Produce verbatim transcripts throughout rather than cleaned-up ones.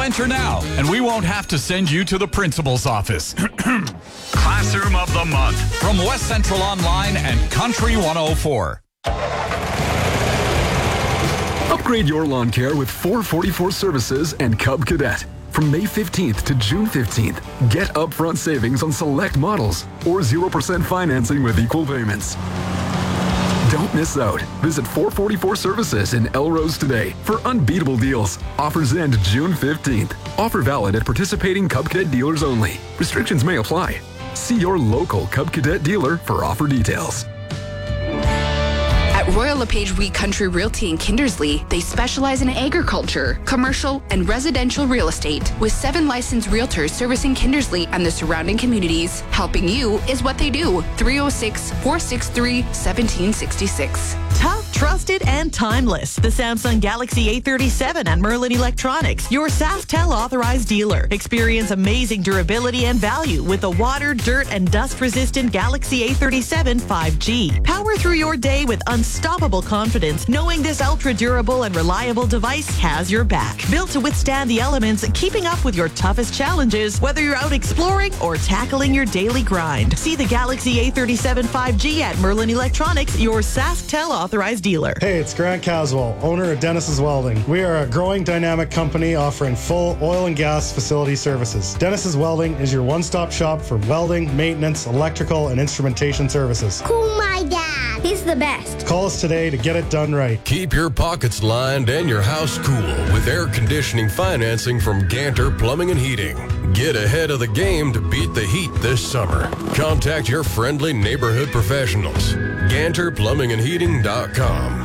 enter now, and we won't have to send you to the principal's office. Classroom of the Month from West Central Online and Country one oh four. Upgrade your lawn care with four forty-four Services and Cub Cadet. From May fifteenth to June fifteenth, get upfront savings on select models or zero percent financing with equal payments. Don't miss out. Visit four forty-four Services in Elrose today for unbeatable deals. Offers end June fifteenth. Offer valid at participating Cub Cadet dealers only. Restrictions may apply. See your local Cub Cadet dealer for offer details. At Royal LePage Wheat Country Realty in Kindersley, they specialize in agriculture, commercial, and residential real estate with seven licensed realtors servicing Kindersley and the surrounding communities. Helping you is what they do. three oh six, four six three, one seven six six. Tough, trusted, and timeless. The Samsung Galaxy A thirty-seven at Merlin Electronics, your SaskTel authorized dealer. Experience amazing durability and value with the water, dirt, and dust-resistant Galaxy A thirty-seven five G. Power through your day with unstoppable confidence, knowing this ultra-durable and reliable device has your back. Built to withstand the elements, keeping up with your toughest challenges, whether you're out exploring or tackling your daily grind. See the Galaxy A thirty-seven five G at Merlin Electronics, your SaskTel authorized dealer. Hey, it's Grant Caswell, owner of Dennis's Welding. We are a growing dynamic company offering full oil and gas facility services. Dennis's Welding is your one-stop shop for welding, maintenance, electrical, and instrumentation services. Cool my dad. He's the best. Call us today to get it done right. Keep your pockets lined and your house cool with air conditioning financing from Ganter Plumbing and Heating. Get ahead of the game to beat the heat this summer. Contact your friendly neighborhood professionals. Ganter Plumbing and Heating dot com.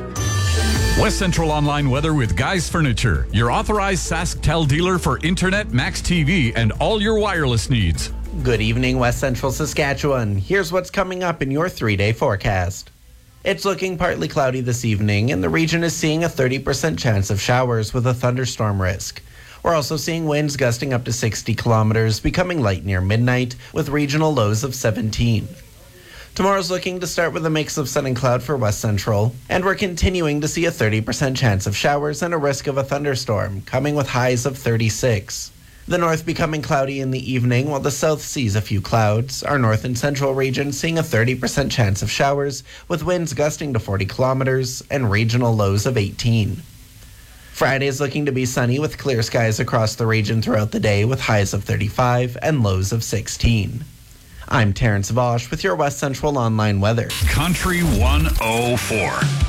West Central Online weather with Guys Furniture, your authorized SaskTel dealer for internet, Max T V, and all your wireless needs. Good evening, West Central Saskatchewan. Here's what's coming up in your three-day forecast. It's looking partly cloudy this evening, and the region is seeing a thirty percent chance of showers with a thunderstorm risk. We're also seeing winds gusting up to sixty kilometers, becoming light near midnight, with regional lows of seventeen. Tomorrow's looking to start with a mix of sun and cloud for West Central, and we're continuing to see a thirty percent chance of showers and a risk of a thunderstorm, coming with highs of thirty-six. The north becoming cloudy in the evening, while the south sees a few clouds. Our north and central region seeing a thirty percent chance of showers, with winds gusting to forty kilometers and regional lows of eighteen. Friday is looking to be sunny with clear skies across the region throughout the day, with highs of thirty-five and lows of sixteen. I'm Terrence Vosch with your West Central Online weather. Country one oh four.